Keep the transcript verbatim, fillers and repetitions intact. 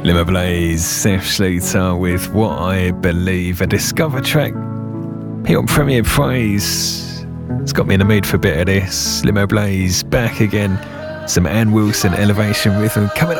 Limo Blaze, Seth Schluter with What I Believe, a Discover track here on Premier Praise. It's got me in the mood for a bit of this. Limo Blaze back again. Some Ann Wilson Elevation Rhythm coming up.